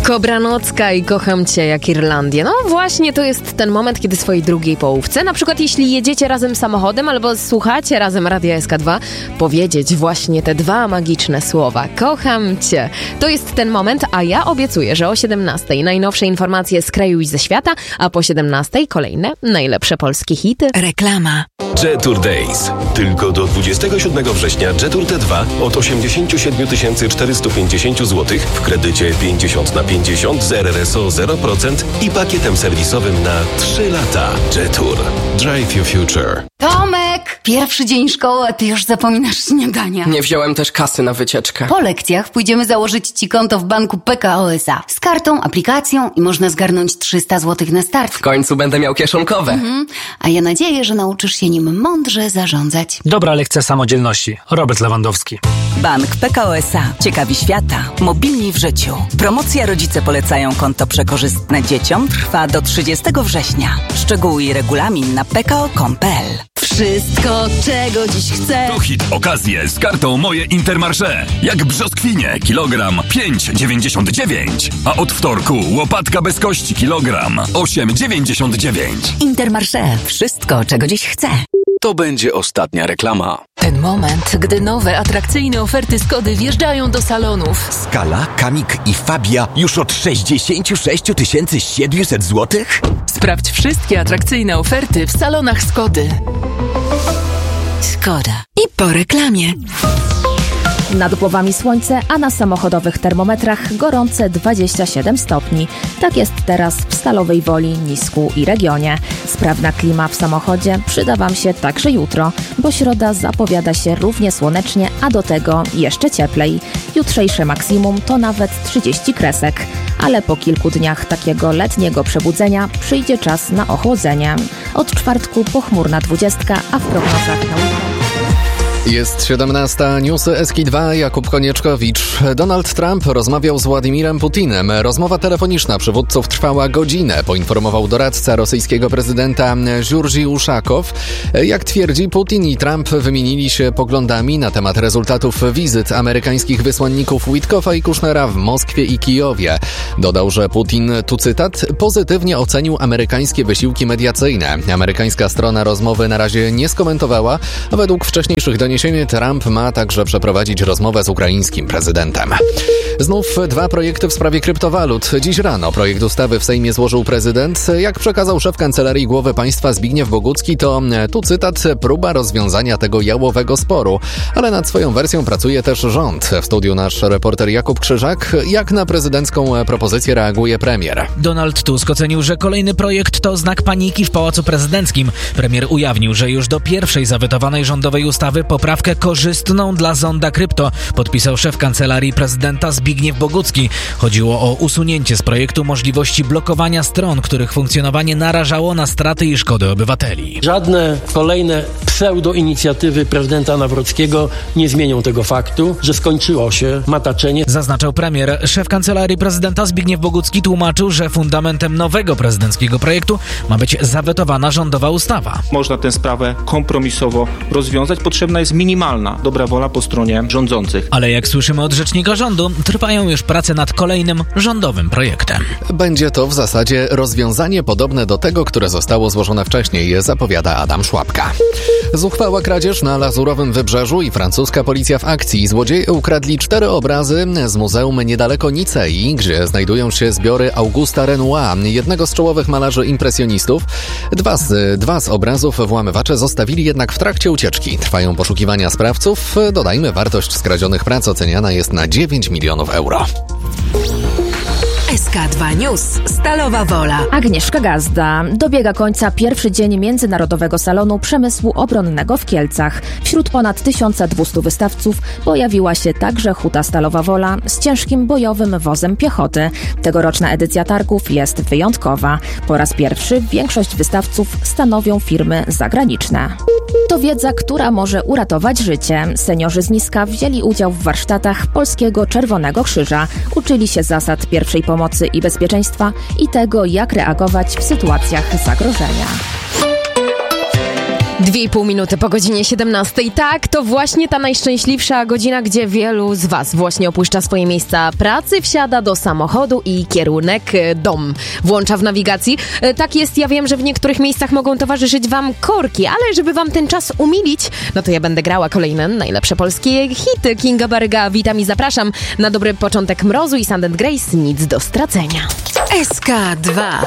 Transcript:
Kobranocka i Kocham Cię jak Irlandię. No właśnie, to jest ten moment, kiedy swojej drugiej połówce, na przykład jeśli jedziecie razem samochodem albo słuchacie razem Radia SK2, powiedzieć właśnie te dwa magiczne słowa. Kocham Cię. To jest ten moment, a ja obiecuję, że o 17:00 najnowsze informacje z kraju i ze świata, a po 17:00 kolejne najlepsze polskie hity. Reklama. Jetour Days. Tylko do 27 września Jetour T2 od 87 450 zł w kredycie 50/50 z RRSO 0% i pakietem serwisowym na 3 lata. Jetour. Drive your future. Tomek! Pierwszy dzień szkoły, a ty już zapominasz śniadania. Nie wziąłem też kasy na wycieczkę. Po lekcjach pójdziemy założyć ci konto w banku PKO SA. Z kartą, aplikacją i można zgarnąć 300 zł na start. W końcu będę miał kieszonkowe. A ja nadzieję, że nauczysz się nim mądrze zarządzać. Dobra lekcja samodzielności. Robert Lewandowski. Bank PKO SA. Ciekawi świata. Mobilni w życiu. Promocja Rodzice polecają konto przekorzystne dzieciom trwa do 30 września. Szczegóły i regulamin na pko.com.pl. Wszystko, czego dziś chcę. To hit okazje z kartą Moje Intermarché. Jak brzoskwinie, kilogram 5,99. A od wtorku łopatka bez kości, kilogram 8,99. Intermarché. Wszystko, czego dziś chcę. To będzie ostatnia reklama. Ten moment, gdy nowe, atrakcyjne oferty Skody wjeżdżają do salonów. Skala, Kamik i Fabia już od 66 700 zł? Sprawdź wszystkie atrakcyjne oferty w salonach Skody. Skoda. I po reklamie. Nad głowami słońce, a na samochodowych termometrach gorące 27 stopni. Tak jest teraz w Stalowej Woli, Nisku i regionie. Sprawna klima w samochodzie przyda Wam się także jutro, bo środa zapowiada się równie słonecznie, a do tego jeszcze cieplej. Jutrzejsze maksimum to nawet 30 kresek, ale po kilku dniach takiego letniego przebudzenia przyjdzie czas na ochłodzenie. Od czwartku pochmurna 20, a w prognozach na weekend. Jest 17. Newsy SK2, Jakub Konieczkowicz. Donald Trump rozmawiał z Władimirem Putinem. Rozmowa telefoniczna przywódców trwała godzinę, poinformował doradca rosyjskiego prezydenta Żurżi Uszakow. Jak twierdzi, Putin i Trump wymienili się poglądami na temat rezultatów wizyt amerykańskich wysłanników Witkoffa i Kushnera w Moskwie i Kijowie. Dodał, że Putin, tu cytat, pozytywnie ocenił amerykańskie wysiłki mediacyjne. Amerykańska strona rozmowy na razie nie skomentowała, a według wcześniejszych doniesień Trump ma także przeprowadzić rozmowę z ukraińskim prezydentem. Znów dwa projekty w sprawie kryptowalut. Dziś rano projekt ustawy w Sejmie złożył prezydent. Jak przekazał szef Kancelarii Głowy Państwa Zbigniew Bogucki, to, tu cytat, próba rozwiązania tego jałowego sporu. Ale nad swoją wersją pracuje też rząd. W studiu nasz reporter Jakub Krzyżak. Jak na prezydencką propozycję reaguje premier? Donald Tusk ocenił, że kolejny projekt to znak paniki w Pałacu Prezydenckim. Premier ujawnił, że już do pierwszej zawetowanej rządowej ustawy poprawkę korzystną dla zonda krypto podpisał szef Kancelarii Prezydenta Zbigniew Bogucki. Chodziło o usunięcie z projektu możliwości blokowania stron, których funkcjonowanie narażało na straty i szkody obywateli. Żadne kolejne pseudo-inicjatywy prezydenta Nawrockiego nie zmienią tego faktu, że skończyło się mataczenie. Zaznaczał premier. Szef Kancelarii Prezydenta Zbigniew Bogucki tłumaczył, że fundamentem nowego prezydenckiego projektu ma być zawetowana rządowa ustawa. Można tę sprawę kompromisowo rozwiązać. Potrzebna jest minimalna dobra wola po stronie rządzących. Ale jak słyszymy od rzecznika rządu, trwają już prace nad kolejnym rządowym projektem. Będzie to w zasadzie rozwiązanie podobne do tego, które zostało złożone wcześniej, zapowiada Adam Szłapka. Zuchwała kradzież na Lazurowym Wybrzeżu i francuska policja w akcji. Złodzieje ukradli 4 obrazy z muzeum niedaleko Nicei, gdzie znajdują się zbiory Augusta Renoira, jednego z czołowych malarzy impresjonistów. Dwa z obrazów włamywacze zostawili jednak w trakcie ucieczki. Trwają poszukiwania sprawców. Dodajmy, wartość skradzionych prac oceniana jest na 9 milionów euro. SK2 News. Stalowa Wola. Agnieszka Gazda. Dobiega końca pierwszy dzień Międzynarodowego Salonu Przemysłu Obronnego w Kielcach. Wśród ponad 1200 wystawców pojawiła się także Huta Stalowa Wola z ciężkim bojowym wozem piechoty. Tegoroczna edycja targów jest wyjątkowa. Po raz pierwszy większość wystawców stanowią firmy zagraniczne. To wiedza, która może uratować życie. Seniorzy z Niska wzięli udział w warsztatach Polskiego Czerwonego Krzyża. Uczyli się zasad pierwszej pomocy i bezpieczeństwa i tego, jak reagować w sytuacjach zagrożenia. 2,5 minuty po godzinie 17. Tak, to właśnie ta najszczęśliwsza godzina, gdzie wielu z Was właśnie opuszcza swoje miejsca pracy, wsiada do samochodu i kierunek dom włącza w nawigacji. Tak jest, ja wiem, że w niektórych miejscach mogą towarzyszyć Wam korki, ale żeby Wam ten czas umilić, no to ja będę grała kolejne najlepsze polskie hity Kinga Baryga. Witam i zapraszam na dobry początek Mrozu i Sand & Grace. Nic do stracenia. SK2